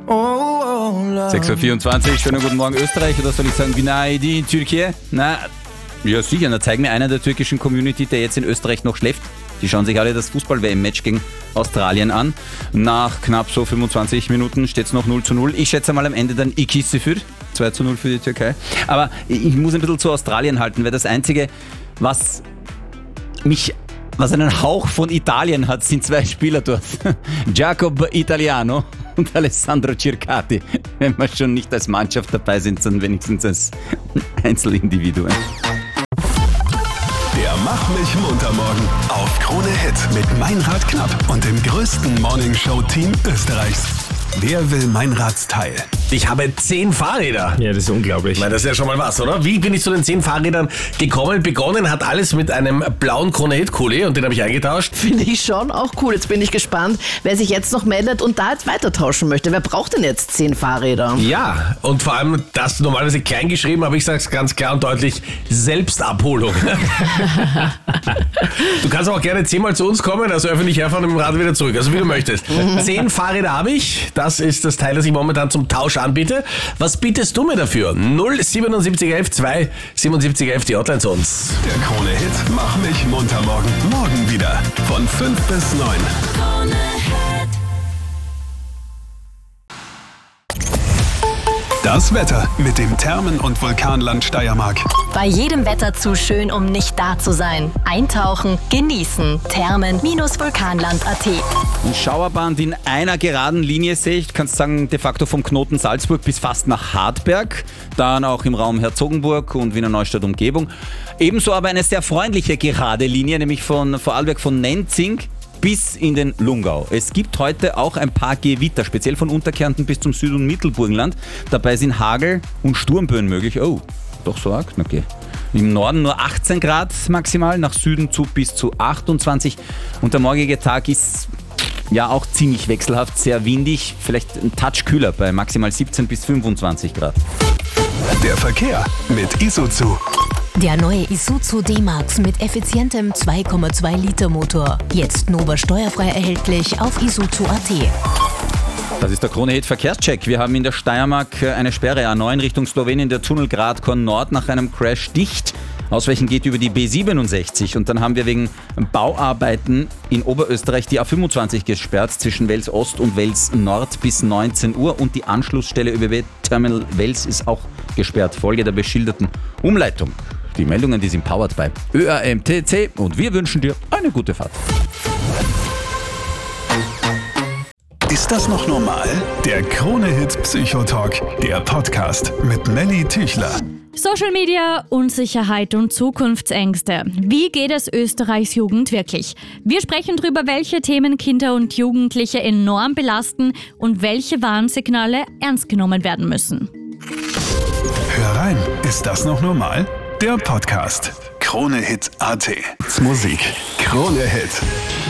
6.24 Uhr, schönen guten Morgen Österreich, oder soll ich sagen, Günaydin Türkei? Na, ja sicher, na zeig mir einer der türkischen Community, der jetzt in Österreich noch schläft. Die schauen sich alle das Fußball-WM-Match gegen Australien an. Nach knapp so 25 Minuten steht es noch 0:0. Ich schätze mal am Ende dann Ikisi für 2:0 für die Türkei. Aber ich muss ein bisschen zu Australien halten, weil das Einzige, was einen Hauch von Italien hat, sind zwei Spieler dort. Jacob Italiano und Alessandro Circati. Wenn wir schon nicht als Mannschaft dabei sind, sondern wenigstens als Einzelindividuen. Der Mach mich munter morgen auf Krone Hit mit Meinrad Knapp und dem größten Morningshow-Team Österreichs. Wer will Meinrads Teil? Ich habe 10 Fahrräder. Ja, das ist unglaublich. Ich meine, das ist ja schon mal was, oder? Wie bin ich zu den 10 Fahrrädern gekommen? Begonnen hat alles mit einem blauen Krone-Hit-Kuli und den habe ich eingetauscht. Finde ich schon auch cool. Jetzt bin ich gespannt, wer sich jetzt noch meldet und da jetzt weiter tauschen möchte. Wer braucht denn jetzt 10 Fahrräder? Ja, und vor allem das normalerweise klein geschrieben, aber ich sage es ganz klar und deutlich, Selbstabholung. Du kannst auch gerne 10-mal zu uns kommen, also öffentlich herfahren und mit dem Rad wieder zurück, also wie du möchtest. 10 Fahrräder habe ich, das ist das Teil, das ich momentan zum Tausch anbiete. Was bietest du mir dafür? 07711 2 7711, die Hotline zu uns. Der Krone-Hit Mach mich munter morgen. Morgen wieder von 5 bis 9. Das Wetter mit dem Thermen- und Vulkanland Steiermark. Bei jedem Wetter zu schön, um nicht da zu sein. Eintauchen, genießen. Thermen-vulkanland.at. Ein Schauerband in einer geraden Linie sehe ich. Du kannst sagen, de facto vom Knoten Salzburg bis fast nach Hartberg. Dann auch im Raum Herzogenburg und Wiener Neustadt Umgebung. Ebenso aber eine sehr freundliche gerade Linie, nämlich von Vorarlberg von Nenzing bis in den Lungau. Es gibt heute auch ein paar Gewitter, speziell von Unterkärnten bis zum Süd- und Mittelburgenland. Dabei sind Hagel und Sturmböen möglich. Oh, doch so arg? Okay. Im Norden nur 18 Grad maximal, nach Süden zu bis zu 28. Und der morgige Tag ist ja auch ziemlich wechselhaft, sehr windig, vielleicht ein Touch kühler bei maximal 17 bis 25 Grad. Der Verkehr mit Isuzu. Der neue Isuzu D-Max mit effizientem 2,2 Liter Motor. Jetzt Nova steuerfrei erhältlich auf Isuzu.at. Das ist der Krone-Hit Verkehrscheck. Wir haben in der Steiermark eine Sperre A9 Richtung Slowenien, der Tunnel Gradkorn Nord nach einem Crash dicht. Ausweichen geht über die B67 und dann haben wir wegen Bauarbeiten in Oberösterreich die A25 gesperrt zwischen Wels Ost und Wels Nord bis 19 Uhr und die Anschlussstelle ÖBB Terminal Wels ist auch gesperrt. Folge der beschilderten Umleitung. Die Meldungen, die sind powered by ÖAMTC und wir wünschen dir eine gute Fahrt. Ist das noch normal? Der Krone-Hit Psychotalk, der Podcast mit Melly Tüchler. Social Media, Unsicherheit und Zukunftsängste. Wie geht es Österreichs Jugend wirklich? Wir sprechen darüber, welche Themen Kinder und Jugendliche enorm belasten und welche Warnsignale ernst genommen werden müssen. Hör rein, ist das noch normal? Der Podcast. Krone-Hit.at. Musik. Krone-Hit.